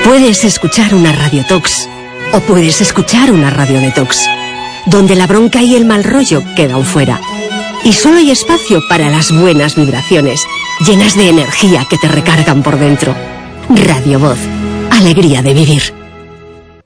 Puedes escuchar una radiotox o puedes escuchar una radiodetox, donde la bronca y el mal rollo quedan fuera. Y solo hay espacio para las buenas vibraciones, llenas de energía que te recargan por dentro. Radio Voz, alegría de vivir.